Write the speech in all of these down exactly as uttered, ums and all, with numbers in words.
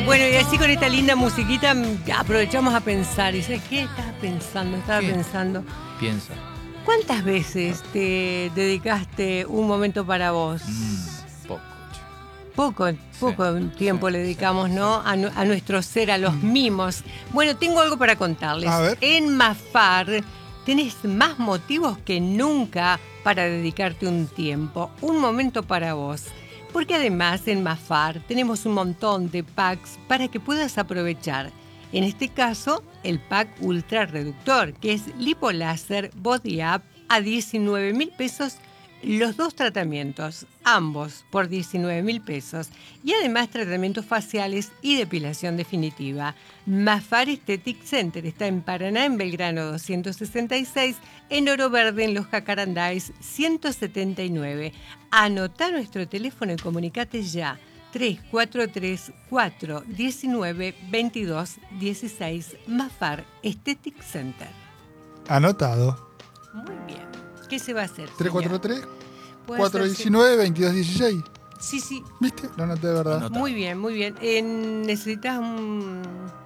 Bueno, y así con esta linda musiquita aprovechamos a pensar. ¿Y sabes qué? Estaba pensando, estaba ¿Qué? pensando. Piensa. ¿Cuántas veces te dedicaste un momento para vos? Mm, poco. che. Poco, poco Sí, tiempo sí, le dedicamos, sí, ¿no? A, nu- a nuestro ser, a los mimos. Bueno, tengo algo para contarles. A ver. En Mafar tenés más motivos que nunca para dedicarte un tiempo, un momento para vos. Porque además en Mafar tenemos un montón de packs para que puedas aprovechar. En este caso, el pack ultra reductor, que es Lipoláser Body Up a diecinueve mil pesos. Los dos tratamientos, ambos por diecinueve mil pesos. Y además tratamientos faciales y depilación definitiva. Mafar Aesthetic Center está en Paraná, en Belgrano doscientos sesenta y seis, en Oro Verde, en Los Jacarandáes ciento setenta y nueve. Anotá nuestro teléfono y comunicate ya. tres cuatro tres, cuatro uno nueve, dos dos uno seis. Mafar Aesthetic Center. Anotado. Muy bien. ¿Qué se va a hacer? tres cuatro tres, Puede cuatro uno hacerse- nueve, dos dos uno seis. Sí, sí. ¿Viste? Lo anoté de verdad. Anotado. Muy bien, muy bien. Eh, ¿Necesitas un,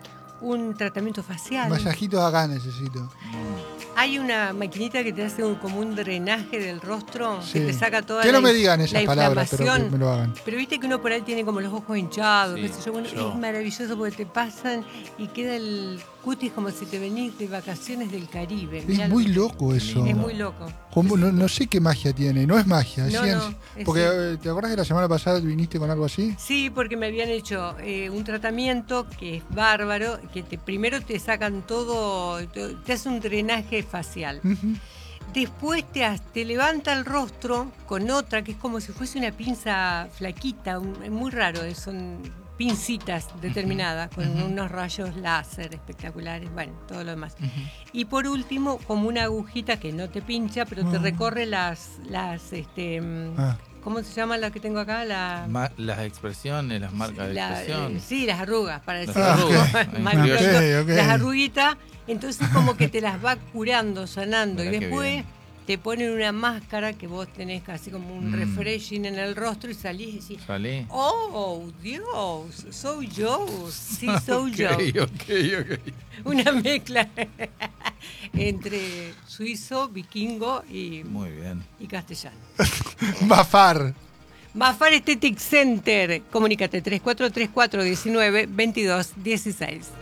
un tratamiento facial? Masajitos acá necesito. Hay una maquinita que te hace un, como un drenaje del rostro, Sí. que te saca toda Que la, no me digan esas la palabras, pero que inflamación. me lo hagan. Pero viste que uno por ahí tiene como los ojos hinchados, Sí, qué sé yo. Bueno, yo. es maravilloso porque te pasan y queda el cutis como si te venís de vacaciones del Caribe. Mirá, Es muy loco eso. Es muy loco. ¿Cómo? No, no sé qué magia tiene. No es magia, es No, ciencia. no, es Porque, ciencia. eh, ¿te acuerdas que la semana pasada viniste con algo así? Sí, porque me habían hecho eh, un tratamiento que es bárbaro, que te, primero te sacan todo, te, te hace un drenaje facial. Ujú. Después te, ha- te levanta el rostro con otra que es como si fuese una pinza flaquita, un- es muy raro, eh, son pincitas determinadas con unos rayos láser espectaculares, bueno, todo lo demás. Y por último, como una agujita que no te pincha, pero te Ah. recorre las, las este, mm, Ah. ¿cómo se llama la que tengo acá? La, Ma- las expresiones, las marcas de la- expresión. eh, sí, las arrugas, para decir Las arrugas. mal Ah, dicho, ok, ok. las arruguitas, entonces como que te las va curando, sanando, Mirá y qué después bien. te ponen una máscara que vos tenés casi como un Mm. refreshing en el rostro y salís y decís, Salí. oh, Dios, soy yo, sí, soy yo. Ok, ok, ok. Una mezcla entre suizo, vikingo y, Muy bien. y castellano. Mafar. Mafar Aesthetic Center, comunícate tres cuatro tres, cuatro uno nueve, dos dos uno seis.